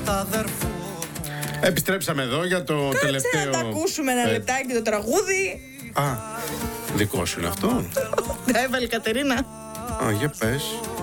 Επιστρέψαμε εδώ για το τελευταίο. Να τα ακούσουμε ένα λεπτάκι το τραγούδι. Α, δικό σου είναι αυτό? Τα έβαλε η Κατερίνα. Α, για πες.